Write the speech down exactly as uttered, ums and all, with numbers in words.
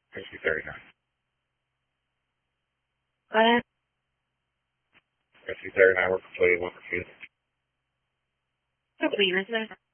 Rescue thirty-nine. Go ahead. Rescue thirty-nine, we're completed. One for two. Completeness, sir.